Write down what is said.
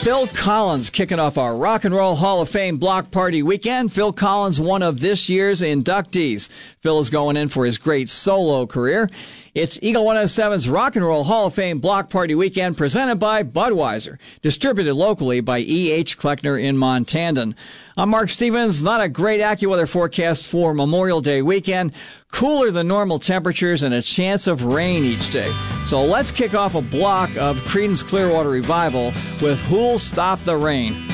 Phil Collins kicking off our Rock and Roll Hall of Fame block party weekend. Phil Collins, one of this year's inductees. Phil is going in for his great solo career. It's Eagle 107's Rock and Roll Hall of Fame block party weekend presented by Budweiser, distributed locally by E.H. Kleckner in Montandon. I'm Mark Stevens. Not a great AccuWeather forecast for Memorial Day weekend. Cooler than normal temperatures and a chance of rain each day. So let's kick off a block of Creedence Clearwater Revival with Who'll Stop the Rain.